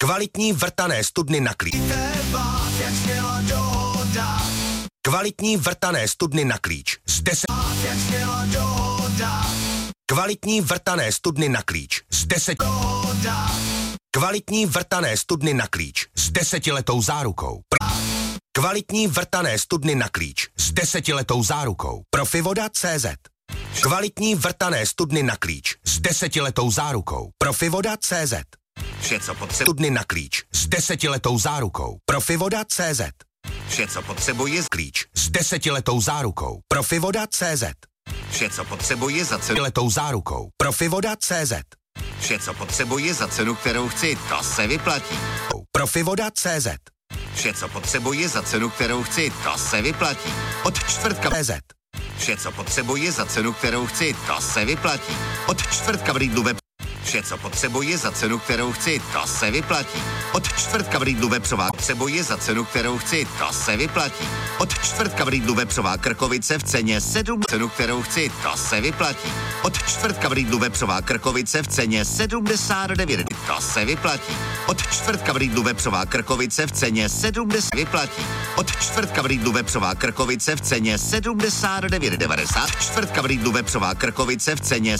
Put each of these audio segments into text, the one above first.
Kvalitní vrtané studny na klíč. Kvalitní vrtané studny na klíč. Z 10. Kvalitní vrtané studny na klíč. Z 10. Kvalitní vrtané studny na klíč. S 10letou zárukou. Kvalitní vrtané studny na klíč. S 10letou zárukou. Profivoda.cz. Kvalitní vrtané studny na klíč. S 10letou zárukou. Profivoda.cz. Vše, co potřebuje. Studny na klíč. S 10letou zárukou. Profivoda.cz. Vše, co potřebuje. Klíč. S 10letou zárukou. Profivoda.cz. Vše, co potřebuje za cenu. Letou zárukou. Profivoda.cz. Vše, co potřebuje za cenu, kterou chci, to se vyplatí. Profivoda.cz. Vše, co potřebuje za cenu, kterou chci, to se vyplatí. Od čtvrtka. CZ. Vše, co potřebuje za cenu, kterou chci, to se vyplatí. Od čtvrtka v Lidlu web. Vše, co potřebuje za cenu, kterou chci, to se vyplatí. Od čtvrtka v Lidlu vepřová potřebuje za cenu, kterou chci, to se vyplatí. Od čtvrtka v Lidlu vepřová krkovice v ceně 7, cenu, kterou chci, to se vyplatí. Od čtvrtka v Lidlu vepřová krkovice v ceně 79, to se vyplatí. Od čtvrtka v Lidlu vepřová krkovice v ceně 70 vyplatí. Od čtvrtka v Lidlu vepřová krkovice v ceně 79,90. Čtvrtka v Lidlu vepřová krkovice v ceně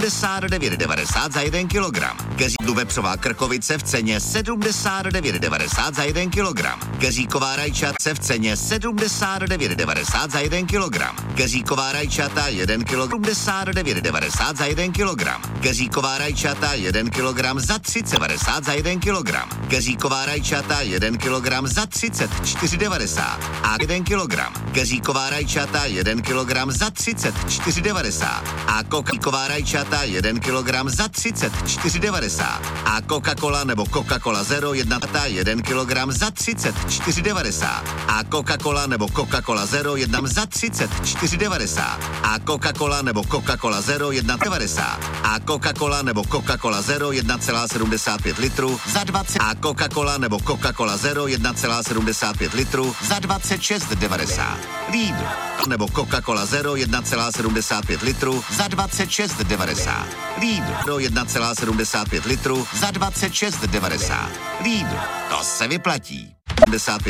79,90 za 1 kilogram. Keřídlu vepřová krkovice v ceně 79,90 za 1 kilogram. Keříková rajčata v ceně 79,90 za 1 kilogram. Keříková rajčata 1 kg 79,90 za 1 kilogram. Keříková rajčata 1 kilogram za 30,90 za 1 kilogram. Keříková rajčata 1 kilogram za 34,90 a 1 kilogram. Keříková rajčata 1 kilogram za 34,90 a kokaková rajčata 1 kilogram za 34,90 a Coca-Cola nebo Coca-Cola Zero 1 kilogram za 34,90 a Coca-Cola nebo Coca-Cola Zero 1 za 34,90 a Coca-Cola nebo Coca-Cola Zero 1,90 a Coca-Cola nebo Coca-Cola Zero 1,75 litru za 20 a Coca-Cola nebo Coca-Cola Zero 1,75 litru za 26,90. Lidl nebo Coca-Cola Zero 1,75 litru za 26,90. Lidl 1,75 litru za 26,90. Lidl, to se vyplatí. 75